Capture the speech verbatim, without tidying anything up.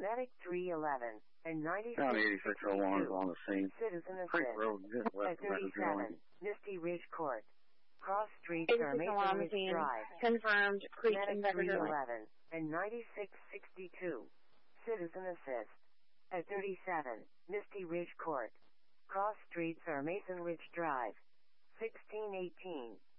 Medic three eleven and ninety-six County eighty-six oh one is on the scene. Citizen Creek Assist Road, just west at of Metro thirty-seven, Misty Ridge Court. Cross Street eighty-six or Mason alarm Ridge scene. Drive. Confirmed. Creek Medic Investor three Joint. eleven and ninety-six sixty-two. Citizen Assist at thirty-seven, Misty Ridge Court. Cross Streets or Mason Ridge Drive. sixteen eighteen.